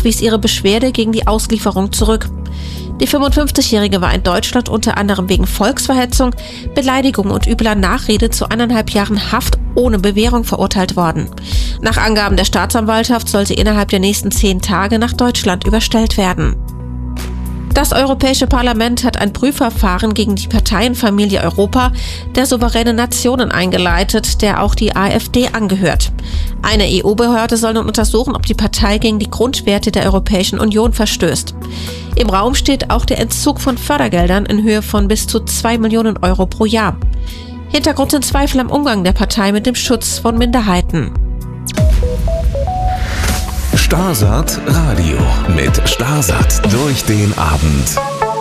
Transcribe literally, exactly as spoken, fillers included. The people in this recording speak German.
wies ihre Beschwerde gegen die Auslieferung zurück. Die fünfundfünfzigjährige war in Deutschland unter anderem wegen Volksverhetzung, Beleidigung und übler Nachrede zu eineinhalb Jahren Haft ohne Bewährung verurteilt worden. Nach Angaben der Staatsanwaltschaft soll sie innerhalb der nächsten zehn Tage nach Deutschland überstellt werden. Das Europäische Parlament hat ein Prüfverfahren gegen die Parteienfamilie Europa der souveränen Nationen eingeleitet, der auch die AfD angehört. Eine E U-Behörde soll nun untersuchen, ob die Partei gegen die Grundwerte der Europäischen Union verstößt. Im Raum steht auch der Entzug von Fördergeldern in Höhe von bis zu zwei Millionen Euro pro Jahr. Hintergrund sind Zweifel am Umgang der Partei mit dem Schutz von Minderheiten. Starsat Radio mit Starsat durch den Abend.